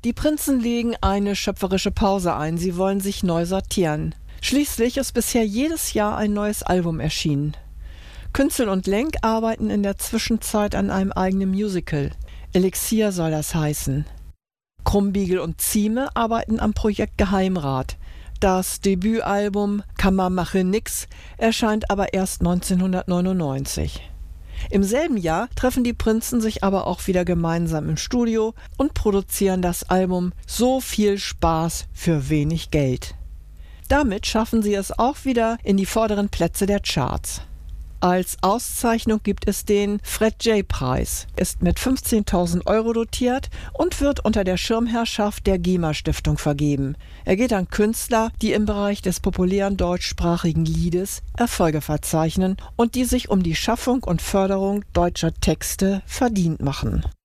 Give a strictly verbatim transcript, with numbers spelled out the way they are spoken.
Die Prinzen legen eine schöpferische Pause ein, sie wollen sich neu sortieren. Schließlich ist bisher jedes Jahr ein neues Album erschienen. Künzel und Lenk arbeiten in der Zwischenzeit an einem eigenen Musical. Elixier soll das heißen. Krumbiegel und Zieme arbeiten am Projekt Geheimrat. Das Debütalbum Kammer mache nix erscheint aber erst neunzehnhundertneunundneunzig. Im selben Jahr treffen die Prinzen sich aber auch wieder gemeinsam im Studio und produzieren das Album So viel Spaß für wenig Geld. Damit schaffen sie es auch wieder in die vorderen Plätze der Charts. Als Auszeichnung gibt es den Fred-J-Preis, ist mit fünfzehntausend Euro dotiert und wird unter der Schirmherrschaft der GEMA-Stiftung vergeben. Er geht an Künstler, die im Bereich des populären deutschsprachigen Liedes Erfolge verzeichnen und die sich um die Schaffung und Förderung deutscher Texte verdient machen.